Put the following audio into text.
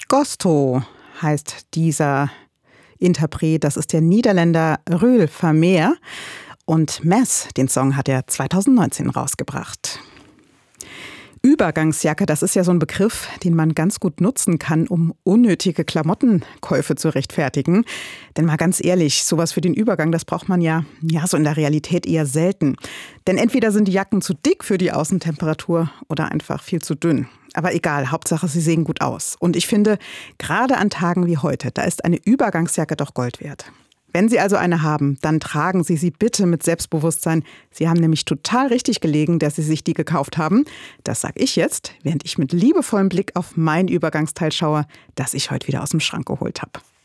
Gosto heißt dieser Interpret. Das ist der Niederländer Röhl Vermeer. Und Mess, den Song hat er 2019 rausgebracht. Übergangsjacke, das ist ja so ein Begriff, den man ganz gut nutzen kann, um unnötige Klamottenkäufe zu rechtfertigen. Denn mal ganz ehrlich, sowas für den Übergang, das braucht man ja so in der Realität eher selten. Denn entweder sind die Jacken zu dick für die Außentemperatur oder einfach viel zu dünn. Aber egal, Hauptsache, sie sehen gut aus. Und ich finde, gerade an Tagen wie heute, da ist eine Übergangsjacke doch Gold wert. Wenn Sie also eine haben, dann tragen Sie sie bitte mit Selbstbewusstsein. Sie haben nämlich total richtig gelegen, dass Sie sich die gekauft haben. Das sage ich jetzt, während ich mit liebevollem Blick auf mein Übergangsteil schaue, das ich heute wieder aus dem Schrank geholt habe.